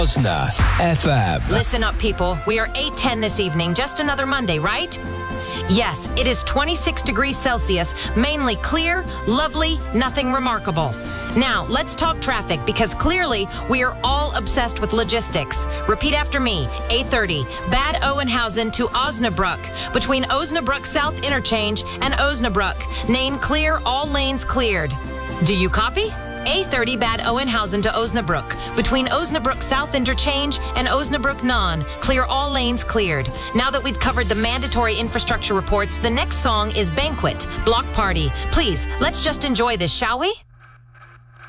Osna FM. Listen up, people. We are 8:10 this evening. Just another Monday, right? Yes, it is 26 degrees Celsius, mainly clear, lovely, nothing remarkable. Now, let's talk traffic, because clearly we are all obsessed with logistics. Repeat after me. A30, Bad Oeynhausen to Osnabrück, between Osnabrück South Interchange and Osnabrück. Lane clear, all lanes cleared. Do you copy? A30 Bad Oeynhausen to Osnabrück, between Osnabrück South Interchange and Osnabrück Non. Clear, all lanes cleared. Now that we've covered the mandatory infrastructure reports, the next song is Banquet, Block Party. Please, let's just enjoy this, shall we?